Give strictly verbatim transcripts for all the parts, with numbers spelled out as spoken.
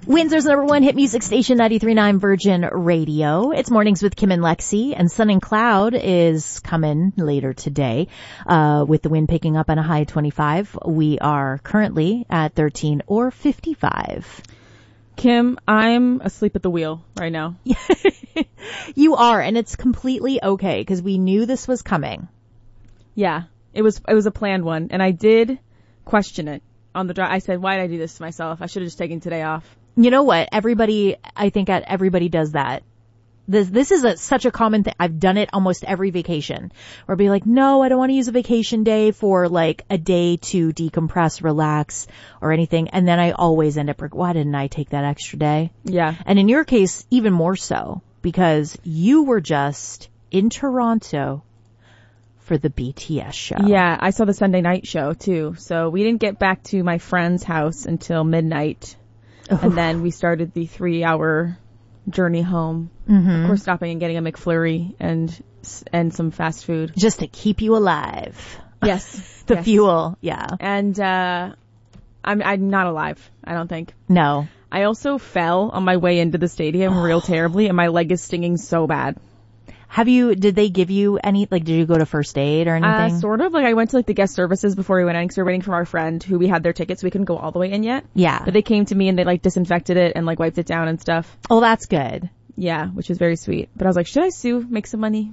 Windsor's number one hit music station, ninety-three point nine Virgin Radio. It's Mornings with Kim and Lexi, and Sun and Cloud is coming later today, uh, with the wind picking up on a high of twenty-five. We are currently at thirteen or fifty-five. Kim, I'm asleep at the wheel right now. You are, and it's completely okay, because we knew this was coming. Yeah, it was, it was a planned one, and I did question it on the drive. I said, why did I do this to myself? I should have just taken today off. You know what? Everybody, I think that everybody does that. This, this is a, such a common thing. I've done it almost every vacation where I'll be like, no, I don't want to use a vacation day for like a day to decompress, relax or anything. And then I always end up, why didn't I take that extra day? Yeah. And in your case, even more so, because you were just in Toronto for the B T S show. Yeah, I saw the Sunday night show too. So we didn't get back to my friend's house until midnight. Oh. And then we started the three hour journey home. Mm-hmm. Of course, stopping and getting a McFlurry and, and some fast food. Just to keep you alive. Yes. the yes. fuel. Yeah. And, uh, I'm, I'm not alive. I don't think. No. I also fell on my way into the stadium real terribly, and my leg is stinging so bad. Have you, did they give you any, like, did you go to first aid or anything? Uh, sort of. Like, I went to, like, the guest services before we went in, because we were waiting for our friend who we had their tickets, so we couldn't go all the way in yet. Yeah. But they came to me and they, like, disinfected it and, like, wiped it down and stuff. Oh, that's good. Yeah, which is very sweet. But I was like, should I sue? Make some money?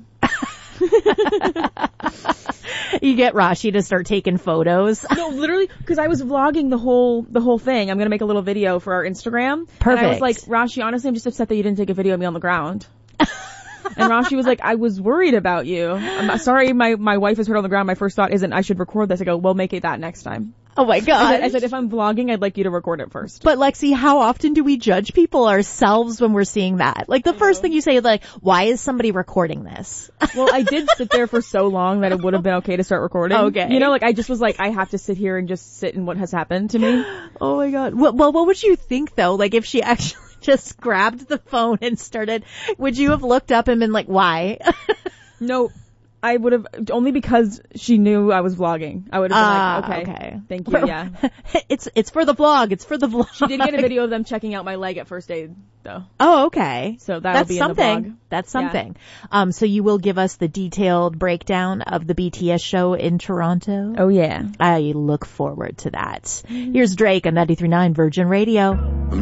You get Rashi to start taking photos. No, literally, because I was vlogging the whole the whole thing. I'm going to make a little video for our Instagram. Perfect. And I was like, Rashi, honestly, I'm just upset that you didn't take a video of me on the ground. And Rashi was like, I was worried about you. I'm not, sorry, my, my wife is hurt on the ground. My first thought isn't I should record this. I go, well, make it that next time. Oh my god. I said, I said, if I'm vlogging, I'd like you to record it first. But Lexi, how often do we judge people ourselves when we're seeing that? Like the first thing you say is like, why is somebody recording this? Well, I did sit there for so long that it would have been okay to start recording. Okay. You know, like I just was like, I have to sit here and just sit in what has happened to me. Oh my god. Well, well, what would you think though? Like if she actually just grabbed the phone and started, would you have looked up and been like, why? No, I would have, only because she knew I was vlogging. I would have been uh, like, okay, okay, thank you, yeah. it's, it's for the vlog. It's for the vlog. She did get a video of them checking out my leg at first aid though. Oh, okay. So that'll That's be something. in the vlog. That's something. Yeah. Um, so you will give us the detailed breakdown of the B T S show in Toronto? Oh yeah. I look forward to that. Here's Drake on ninety-three point nine Virgin Radio.